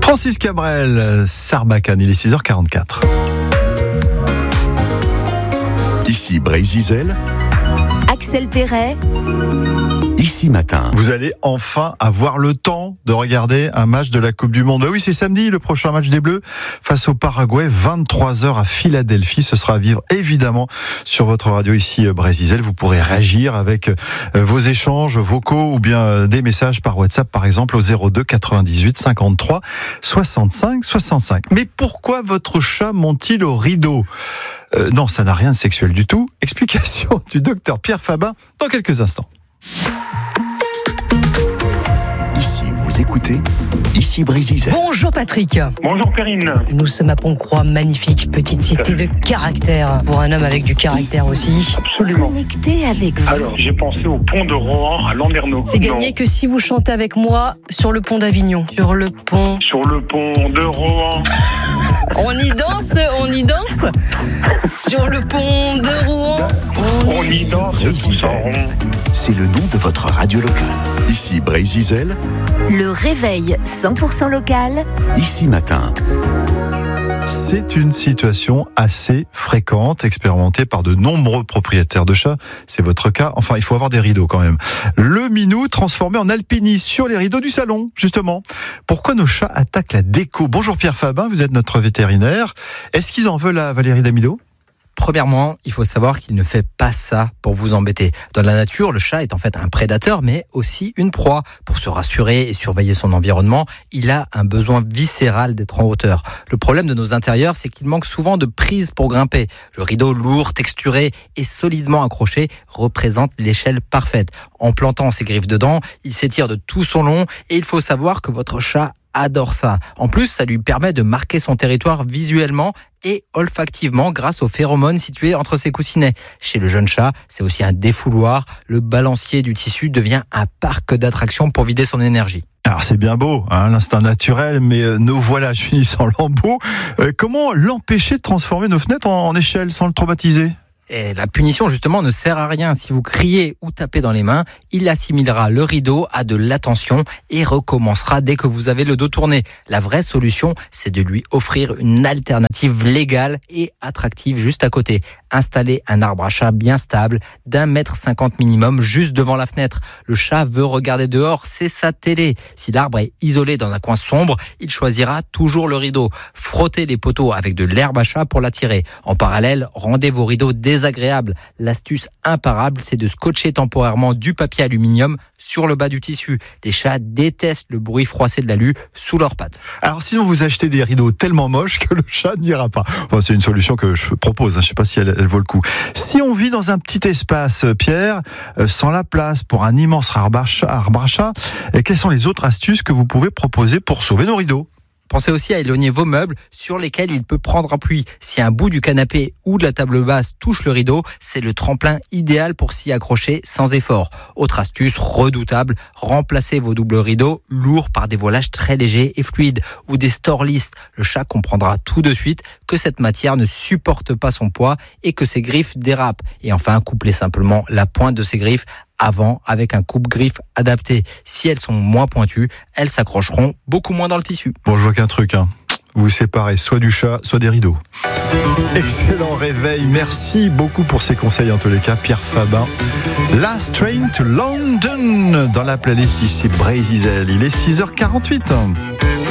Francis Cabrel, Sarbacane, il est 6h44. Ici Brézizel, Axel Perret, Ici Matin. Vous allez enfin avoir le temps de regarder un match de la Coupe du Monde. Oui, c'est samedi, le prochain match des Bleus face au Paraguay, 23h à Philadelphie. Ce sera à vivre évidemment sur votre radio ici Brézizel. Vous pourrez réagir avec vos échanges vocaux ou bien des messages par WhatsApp, par exemple au 02 98 53 65 65. Mais pourquoi votre chat monte-t-il au rideau ? Non, ça n'a rien de sexuel du tout. Explication du docteur Pierre Fabin dans quelques instants. Ici vous écoutez, Ici Brézizel. Bonjour Patrick. Bonjour Perrine. Nous sommes à Pont-Croix, magnifique petite cité de caractère. Pour un homme avec du caractère aussi. Absolument. connecté avec vous. Alors, j'ai pensé au pont de Rohan à Landerneau. C'est gagné que si vous chantez avec moi sur le pont d'Avignon. Sur le pont. Sur le pont de Rohan. On y danse, on y danse. Sur le pont de Rouen. On y danse tous en rond. C'est le nom de votre radio locale. Ici Brézizel, Le réveil 100% local. Ici Matin. C'est une situation assez fréquente, expérimentée par de nombreux propriétaires de chats. C'est votre cas. Enfin, il faut avoir des rideaux quand même. Le minou transformé en alpiniste sur les rideaux du salon, justement. Pourquoi nos chats attaquent la déco ? Bonjour Pierre Fabin, vous êtes notre vétérinaire. Est-ce qu'ils en veulent à Valérie Damido ? Premièrement, il faut savoir qu'il ne fait pas ça pour vous embêter. Dans la nature, le chat est en fait un prédateur, mais aussi une proie. Pour se rassurer et surveiller son environnement, il a un besoin viscéral d'être en hauteur. Le problème de nos intérieurs, c'est qu'il manque souvent de prise pour grimper. Le rideau lourd, texturé et solidement accroché représente l'échelle parfaite. En plantant ses griffes dedans, il s'étire de tout son long et il faut savoir que votre chat adore ça. En plus, ça lui permet de marquer son territoire visuellement et olfactivement grâce aux phéromones situés entre ses coussinets. Chez le jeune chat, c'est aussi un défouloir. Le balancier du tissu devient un parc d'attractions pour vider son énergie. Alors c'est bien beau, hein, l'instinct naturel, mais nos voilages finissent en lambeaux. Comment l'empêcher de transformer nos fenêtres en échelle sans le traumatiser ? Et la punition, justement, ne sert à rien. Si vous criez ou tapez dans les mains, il assimilera le rideau à de l'attention et recommencera dès que vous avez le dos tourné. La vraie solution, c'est de lui offrir une alternative légale et attractive juste à côté. Installer un arbre à chat bien stable, d'1,50 m minimum, juste devant la fenêtre. Le chat veut regarder dehors, c'est sa télé. Si l'arbre est isolé dans un coin sombre, il choisira toujours le rideau. Frottez les poteaux avec de l'herbe à chat pour l'attirer. En parallèle, rendez vos rideaux désagréable. L'astuce imparable, c'est de scotcher temporairement du papier aluminium sur le bas du tissu. Les chats détestent le bruit froissé de l'alu sous leurs pattes. Alors sinon vous achetez des rideaux tellement moches que le chat n'ira pas. Enfin, c'est une solution que je propose, hein. Je ne sais pas si elle vaut le coup. Si on vit dans un petit espace, Pierre, sans la place pour un immense arbre à chat, quelles sont les autres astuces que vous pouvez proposer pour sauver nos rideaux ? Pensez aussi à éloigner vos meubles sur lesquels il peut prendre appui. Si un bout du canapé ou de la table basse touche le rideau, c'est le tremplin idéal pour s'y accrocher sans effort. Autre astuce redoutable, remplacez vos doubles rideaux lourds par des voilages très légers et fluides ou des store listes. Le chat comprendra tout de suite que cette matière ne supporte pas son poids et que ses griffes dérapent. Et enfin, couplez simplement la pointe de ses griffes avant avec un coupe-griffe adapté. Si elles sont moins pointues, elles s'accrocheront beaucoup moins dans le tissu. Bon, je vois qu'un truc, hein. Vous séparez soit du chat, soit des rideaux. Excellent réveil. Merci beaucoup pour ces conseils en tous les cas, Pierre Fabin. Last Train to London dans la playlist ici Brézizel. Il est 6h48.